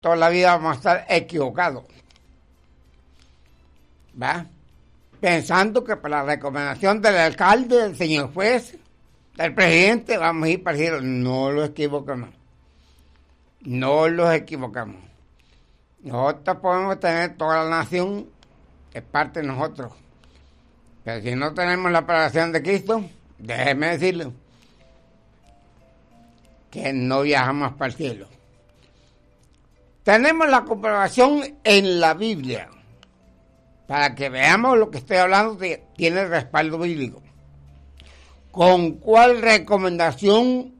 toda la vida vamos a estar equivocados. ¿Va? Pensando que por la recomendación del alcalde, del señor juez, del presidente, vamos a ir para el cielo. No los equivocamos. No los equivocamos. Nosotros podemos tener toda la nación, es parte de nosotros. Pero si no tenemos la operación de Cristo, déjeme decirle que no viajamos para el cielo. Tenemos la comprobación en la Biblia. Para que veamos lo que estoy hablando, tiene respaldo bíblico. ¿Con cuál recomendación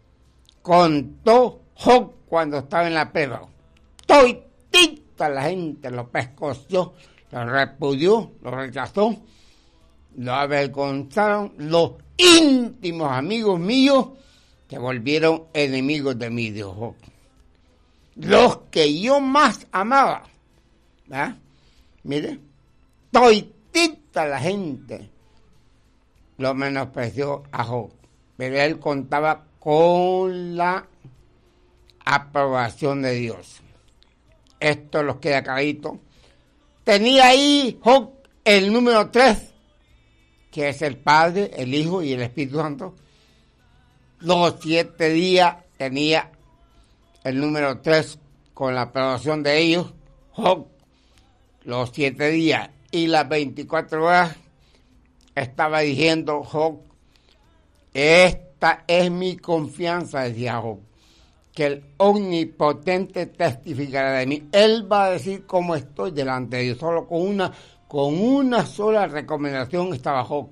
contó Job cuando estaba en la prueba? Todita la gente lo pescoció, lo repudió, lo rechazó, lo avergonzaron los íntimos amigos míos que volvieron enemigos de mí, dijo Job. Los que yo más amaba, ¿verdad? Mire, todita la gente lo menospreció a Job, pero él contaba con la aprobación de Dios. Esto los queda clarito. Tenía ahí Job el número 3, que es el Padre, el Hijo y el Espíritu Santo. Los 7 días tenía el número 3 con la aprobación de ellos, Job. Los 7 días y las 24 horas estaba diciendo Job, esta es mi confianza, decía Job, que el omnipotente testificará de mí. Él va a decir cómo estoy delante de Dios. Solo con una sola recomendación estaba Job.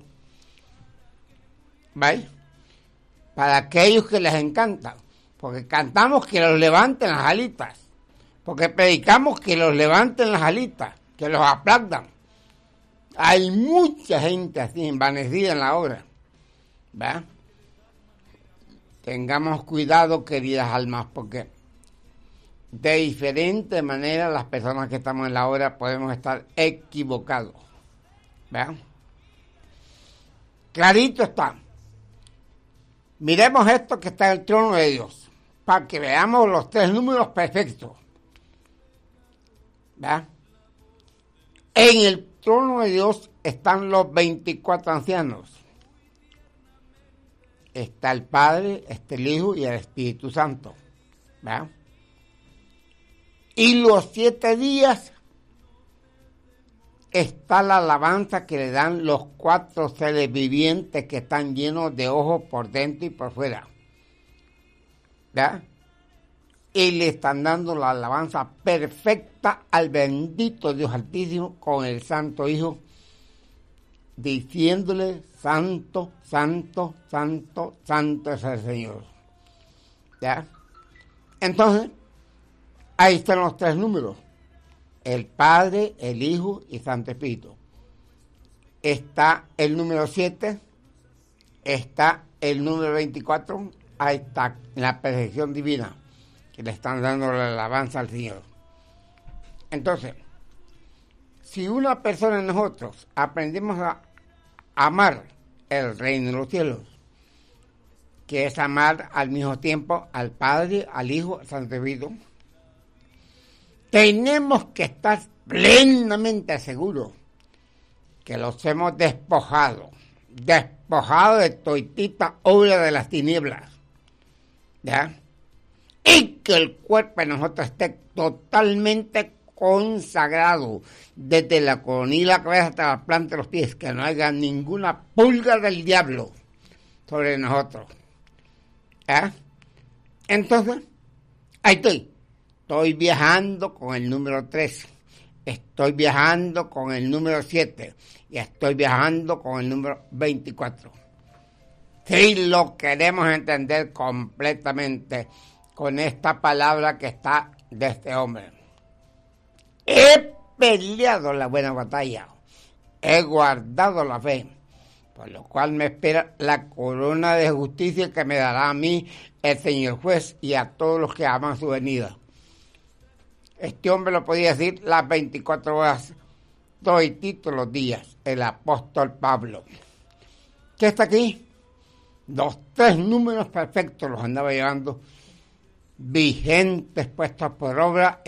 ¿Veis? Para aquellos que les encanta, porque cantamos que los levanten las alitas, porque predicamos que los levanten las alitas, que los aplaudan. Hay mucha gente así envanecida en la obra, ¿verdad? Tengamos cuidado, queridas almas, porque de diferente manera las personas que estamos en la obra podemos estar equivocados, ¿verdad? Clarito está. Miremos esto que está en el trono de Dios, para que veamos los 3 números perfectos, ¿verdad? En el trono de Dios están los 24 ancianos. Está el Padre, está el Hijo y el Espíritu Santo, ¿verdad? Y los 7 días está la alabanza que le dan los 4 seres vivientes que están llenos de ojos por dentro y por fuera, ¿verdad? Y le están dando la alabanza perfecta al bendito Dios Altísimo con el Santo Hijo, diciéndole, santo, santo, santo, santo es el Señor. ¿Ya? Entonces, ahí están los 3 números. El Padre, el Hijo y Santo Espíritu. Está el número 7, está el número 24, ahí está la perfección divina, que le están dando la alabanza al Señor. Entonces, si una persona de nosotros aprendemos a amar el reino de los cielos, que es amar al mismo tiempo al Padre, al Hijo, al Santo Espíritu, tenemos que estar plenamente seguros que los hemos despojado de toitita obra de las tinieblas, ¿ya? Y que el cuerpo de nosotros esté totalmente consagrado, desde la coronilla y la cabeza hasta la planta de los pies, que no haya ninguna pulga del diablo sobre nosotros. ¿Ya? Entonces, ahí estoy viajando con el número 3, estoy viajando con el número 7 y estoy viajando con el número 24. Si lo queremos entender completamente con esta palabra que está de este hombre. He peleado la buena batalla, he guardado la fe, por lo cual me espera la corona de justicia que me dará a mí el Señor juez y a todos los que aman su venida. Este hombre lo podía decir las 24 horas, todos los días, el apóstol Pablo. ¿Qué está aquí? Los 3 números perfectos los andaba llevando vigentes puestos por obra